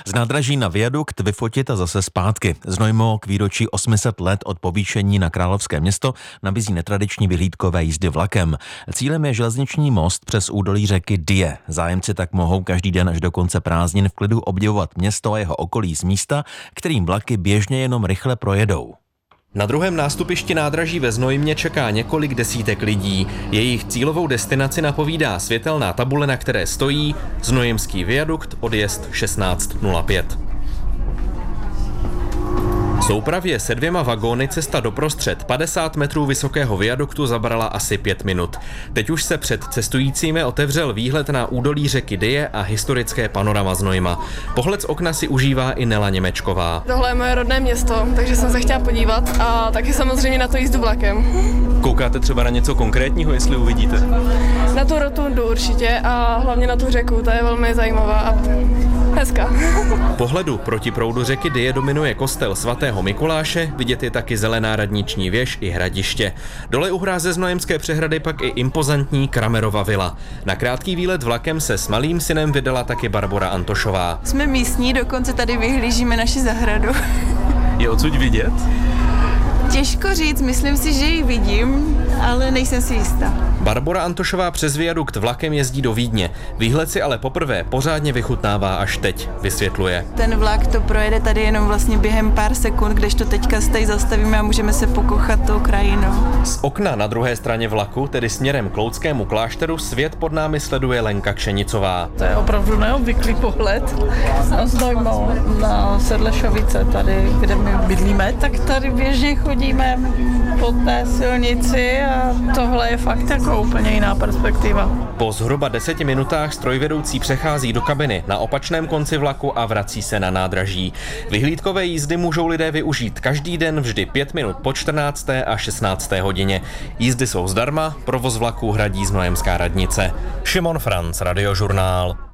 Z nádraží na viadukt vyfotit a zase zpátky. Znojmo k výročí 800 let od povýšení na Královské Město nabízí netradiční vyhlídkové jízdy vlakem. Cílem je železniční most přes údolí řeky Dyje. Zájemci tak mohou každý den až do konce prázdnin v klidu obdivovat město a jeho okolí z místa, kterým vlaky běžně jenom rychle projedou. Na druhém nástupišti nádraží ve Znojmě čeká několik desítek lidí. Jejich cílovou destinaci napovídá světelná tabule, na které stojí Znojemský viadukt, odjezd 16:05. Soupravě se 2 vagóny cesta doprostřed 50 metrů vysokého viaduktu zabrala asi 5 minut. Teď už se před cestujícími otevřel výhled na údolí řeky Dyje a historické panorama Znojma. Pohled z okna si užívá i Nela Němečková. Tohle je moje rodné město, takže jsem se chtěla podívat a taky samozřejmě na to jízdu vlakem. Koukáte třeba na něco konkrétního, jestli uvidíte? Na tu rotundu určitě a hlavně na tu řeku, ta je velmi zajímavá a hezká. Pohledu proti proudu řeky Dyje dominuje kostel svatého Mikuláše, vidět je taky zelená radniční věž i hradiště. Dole u hráze Znojemské přehrady pak i impozantní Kramerova vila. Na krátký výlet vlakem se s malým synem vydala taky Barbora Antošová. Jsme místní, dokonce tady vyhlížíme naši zahradu. Je odsud vidět? Těžko říct, myslím si, že ji vidím, ale nejsem si jistá. Barbora Antošová přes viadukt vlakem jezdí do Vídně. Výhled si ale poprvé pořádně vychutnává až teď, vysvětluje. Ten vlak to projede tady jenom vlastně během pár sekund, kdežto teďka se tady zastavíme a můžeme se pokochat tou krajinou. Z okna na druhé straně vlaku, tedy směrem k Loudskému klášteru, svět pod námi sleduje Lenka Kšenicová. To je opravdu neobvyklý pohled. A Znojmo na Sedlešovice, tady, kde my bydlíme, tak tady běžně chodíme po té silnici a tohle je fakt jako úplně jiná perspektiva. Po zhruba 10 minutách strojvedoucí přechází do kabiny na opačném konci vlaku a vrací se na nádraží. Vyhlídkové jízdy můžou lidé využít každý den vždy 5 minut po 14. a 16. hodině. Jízdy jsou zdarma, provoz vlaků hradí Znojemská radnice. Šimon Franc, Radiožurnál.